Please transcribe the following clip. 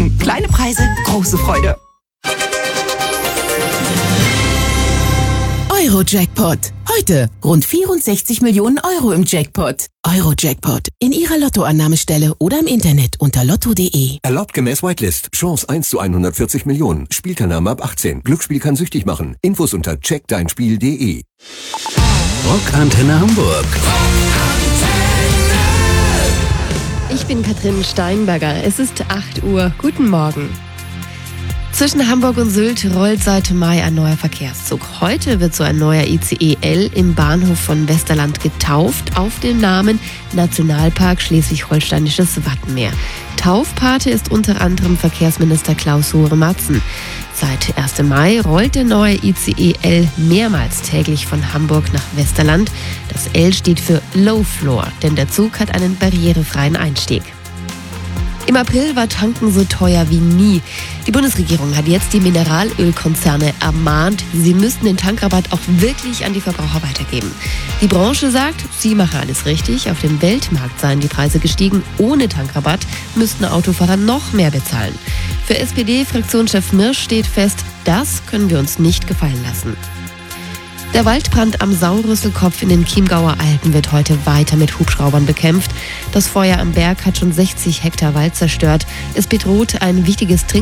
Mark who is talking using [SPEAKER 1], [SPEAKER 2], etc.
[SPEAKER 1] Versprechen, kleine Preise, große Freude.
[SPEAKER 2] Euro-Jackpot. Heute rund 64 Millionen Euro im Jackpot. Euro-Jackpot. In Ihrer Lottoannahmestelle oder im Internet unter lotto.de.
[SPEAKER 3] Erlaubt gemäß Whitelist. Chance 1 zu 140 Millionen. Spielteilnahme ab 18. Glücksspiel kann süchtig machen. Infos unter checkdeinspiel.de.
[SPEAKER 4] Rockantenne Hamburg.
[SPEAKER 5] Ich bin Katrin Steinberger. Es ist 8 Uhr. Guten Morgen. Zwischen Hamburg und Sylt rollt seit Mai ein neuer Verkehrszug. Heute wird so ein neuer ICE L im Bahnhof von Westerland getauft auf den Namen Nationalpark Schleswig-Holsteinisches Wattenmeer. Taufpate ist unter anderem Verkehrsminister Klaus-Hure Matzen. Seit 1. Mai rollt der neue ICE L mehrmals täglich von Hamburg nach Westerland. Das L steht für Low Floor, denn der Zug hat einen barrierefreien Einstieg. Im April war Tanken so teuer wie nie. Die Bundesregierung hat jetzt die Mineralölkonzerne ermahnt, sie müssten den Tankrabatt auch wirklich an die Verbraucher weitergeben. Die Branche sagt, sie mache alles richtig. Auf dem Weltmarkt seien die Preise gestiegen. Ohne Tankrabatt müssten Autofahrer noch mehr bezahlen. Für SPD-Fraktionschef Mirsch steht fest, das können wir uns nicht gefallen lassen. Der Waldbrand am Saurüsselkopf in den Chiemgauer Alpen wird heute weiter mit Hubschraubern bekämpft. Das Feuer am Berg hat schon 60 Hektar Wald zerstört. Es bedroht ein wichtiges